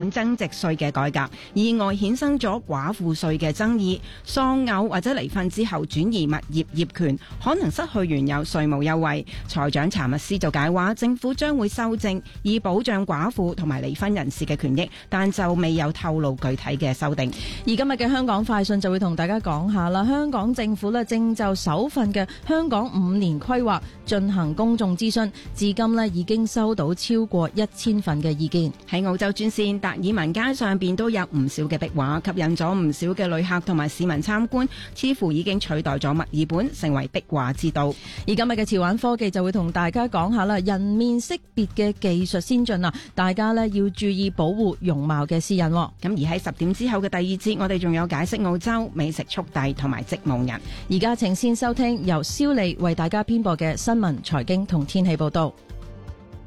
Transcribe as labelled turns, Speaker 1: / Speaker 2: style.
Speaker 1: 產增值稅嘅改革，意外衍生咗寡婦稅嘅爭議。喪偶或者離婚之後轉移物業業權，可能失去原有稅務優惠。財長查密斯就解話，政府將會修正以保障寡婦同埋離婚人士嘅權益，但就未有透露具體嘅修訂。
Speaker 2: 而今日嘅香港快訊就會同大家講下啦，香港政府咧正就首份嘅香港5年規劃進行公眾諮詢，至今咧已經收到超過1000份嘅意見。
Speaker 1: 喺澳洲專線達爾文街上邊都有唔少嘅壁畫，吸引咗唔少嘅旅客同埋市民參觀，似乎已經取代咗墨爾本成為壁畫之都。
Speaker 2: 而今日嘅潮玩科技就會同大家講下啦，人面識別嘅技術先進啊，大家咧要注意保護容貌嘅私隱。
Speaker 1: 咁而喺10點之後嘅第二節，我哋仲有解釋澳洲美食速遞同埋織夢人。
Speaker 2: 而家請先收聽由蕭利為大家編播嘅新聞、財經同天氣報道。